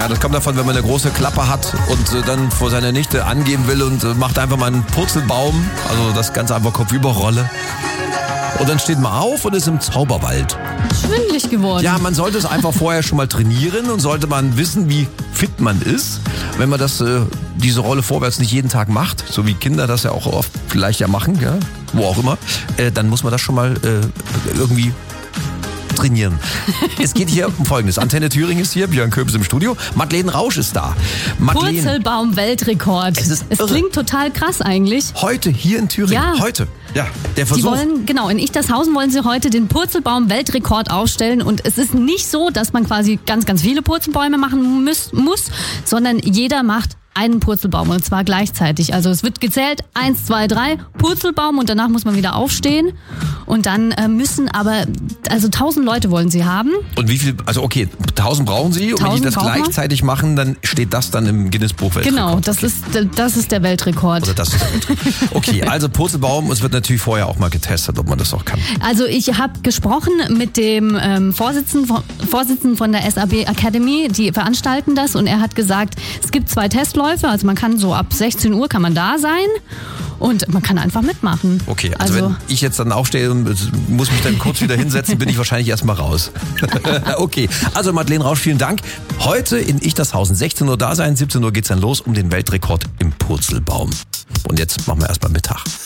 Ja, das kommt davon, wenn man eine große Klappe hat und dann vor seiner Nichte angeben will und macht einfach mal einen Purzelbaum, also das Ganze einfach Kopfüberrolle. Und dann steht man auf und ist im Zauberwald. Schwindelig geworden. Ja, man sollte es einfach vorher schon mal trainieren und sollte man wissen, wie fit man ist. Wenn man diese Rolle vorwärts nicht jeden Tag macht, so wie Kinder das ja auch oft vielleicht ja machen, ja, wo auch immer, dann muss man das schon mal irgendwie trainieren. Es geht hier um Folgendes. Antenne Thüringen ist hier, Björn Köbis im Studio. Madeleine Rausch ist da. Purzelbaum-Weltrekord. Es klingt total krass eigentlich. Heute hier in Thüringen. Ja. Heute. Ja, der Versuch. In Ichtershausen wollen sie heute den Purzelbaum-Weltrekord aufstellen. Und es ist nicht so, dass man quasi ganz, ganz viele Purzelbäume machen muss, sondern jeder macht einen Purzelbaum und zwar gleichzeitig. Also es wird gezählt, 1, 2, 3, Purzelbaum und danach muss man wieder aufstehen. Und dann müssen aber, 1000 Leute wollen sie haben. Und wie viel, also okay, 1000 brauchen sie und wenn die das gleichzeitig machen, dann steht das dann im Guinness-Buch Weltrekord. Genau, das ist der Weltrekord. Oder das ist der Weltrekord. Okay, also Purzelbaum, es wird natürlich vorher auch mal getestet, ob man das auch kann. Also ich habe gesprochen mit dem Vorsitzenden von der SAB Academy, die veranstalten das und er hat gesagt, es gibt 2 Testläufe, also man kann so ab 16 Uhr kann man da sein. Und man kann einfach mitmachen. Okay, also wenn ich jetzt dann aufstehe und muss mich dann kurz wieder hinsetzen, bin ich wahrscheinlich erstmal raus. Okay, also Madeleine Rausch, vielen Dank. Heute in Ichtershausen, 16 Uhr da sein, 17 Uhr geht's dann los um den Weltrekord im Purzelbaum. Und jetzt machen wir erstmal Mittag.